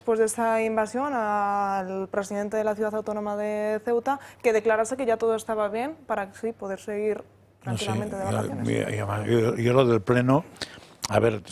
Después de esta invasión, al presidente de la ciudad autónoma de Ceuta que declarase que ya todo estaba bien para así poder seguir tranquilamente de vacaciones. Yo lo del pleno, a ver,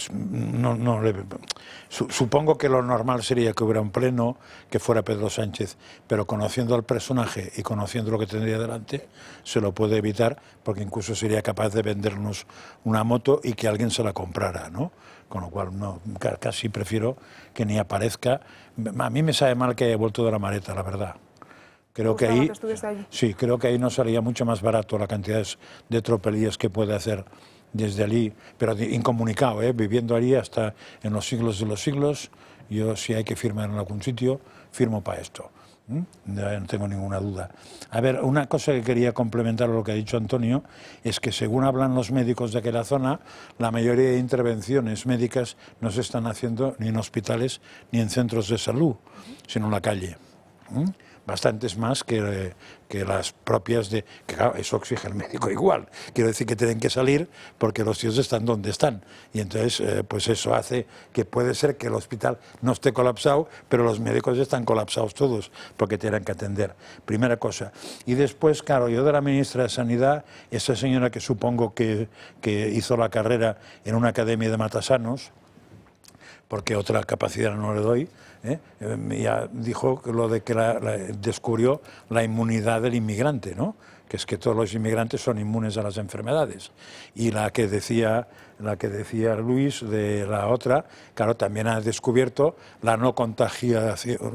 supongo que lo normal sería que hubiera un pleno, que fuera Pedro Sánchez, pero conociendo al personaje y conociendo lo que tendría delante, se lo puede evitar, porque incluso sería capaz de vendernos una moto y que alguien se la comprara, ¿no? Con lo cual no, casi prefiero que ni aparezca. A mí me sabe mal que haya vuelto de la maleta, la verdad. Creo que ahí, sí, creo que ahí nos salía mucho más barato la cantidad de tropelías que puede hacer desde allí, pero incomunicado, viviendo allí hasta en los siglos de los siglos. Yo, si hay que firmar en algún sitio, firmo para esto. No tengo ninguna duda. A ver, una cosa que quería complementar a lo que ha dicho Antonio es que según hablan los médicos de aquella zona, la mayoría de intervenciones médicas no se están haciendo ni en hospitales ni en centros de salud, sino en la calle. Bastantes más que las propias de... Que claro, eso exige el médico igual. Quiero decir que tienen que salir porque los tíos están donde están. Y entonces, pues eso hace que puede ser que el hospital no esté colapsado, pero los médicos están colapsados todos porque tienen que atender. Primera cosa. Y después, claro, yo de la ministra de Sanidad, esa señora que supongo que hizo la carrera en una academia de matasanos, porque otra capacidad no le doy, ya dijo lo de que descubrió la inmunidad del inmigrante, ¿no? Que es que todos los inmigrantes son inmunes a las enfermedades. Y la que decía Luis de la otra, claro, también ha descubierto la no contagio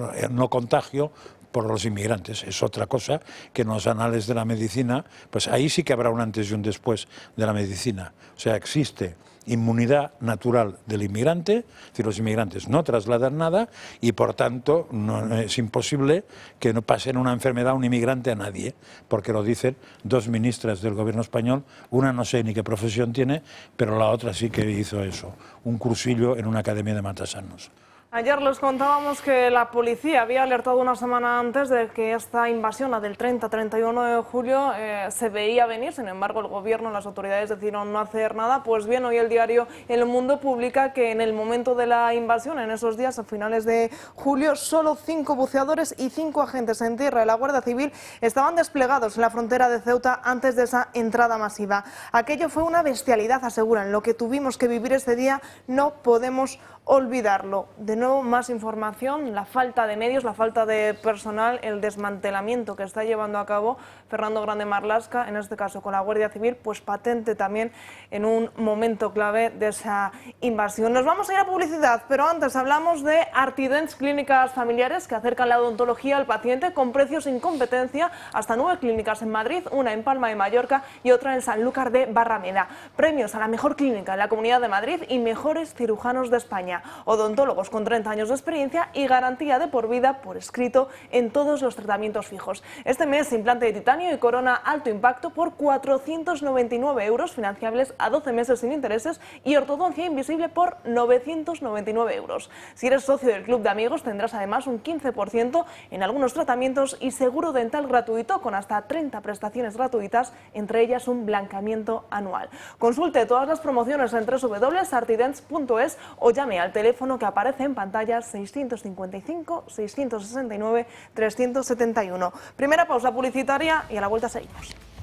por los inmigrantes. Es otra cosa que en los anales de la medicina, pues ahí sí que habrá un antes y un después de la medicina. O sea, existe inmunidad natural del inmigrante, es decir, los inmigrantes no trasladan nada y por tanto no, es imposible que no pasen una enfermedad a un inmigrante a nadie, porque lo dicen dos ministras del gobierno español, una no sé ni qué profesión tiene, pero la otra sí que hizo eso, un cursillo en una academia de matasanos. Ayer les contábamos que la policía había alertado una semana antes de que esta invasión, la del 30-31 de julio, se veía venir. Sin embargo, el gobierno, las autoridades decidieron no hacer nada. Pues bien, hoy el diario El Mundo publica que en el momento de la invasión, en esos días, a finales de julio, solo 5 buceadores y 5 agentes en tierra de la Guardia Civil estaban desplegados en la frontera de Ceuta antes de esa entrada masiva. Aquello fue una bestialidad, aseguran. Lo que tuvimos que vivir ese día no podemos olvidarlo. De nuevo, más información, la falta de medios, la falta de personal, el desmantelamiento que está llevando a cabo Fernando Grande Marlaska, en este caso con la Guardia Civil, pues patente también en un momento clave de esa invasión. Nos vamos a ir a publicidad, pero antes hablamos de Artidents, clínicas familiares que acercan la odontología al paciente con precios sin competencia, hasta 9 clínicas en Madrid, una en Palma de Mallorca y otra en Sanlúcar de Barrameda. Premios a la mejor clínica en la Comunidad de Madrid y mejores cirujanos de España. Odontólogos con 30 años de experiencia y garantía de por vida por escrito en todos los tratamientos fijos. Este mes, implante de titanio y corona alto impacto por 499 euros, financiables a 12 meses sin intereses, y ortodoncia invisible por 999 euros. Si eres socio del Club de Amigos, tendrás además un 15% en algunos tratamientos y seguro dental gratuito con hasta 30 prestaciones gratuitas, entre ellas un blanqueamiento anual. Consulte todas las promociones en www.artidents.es o llame al teléfono que aparece en pantalla 655 669 371. Primera pausa publicitaria y a la vuelta seguimos.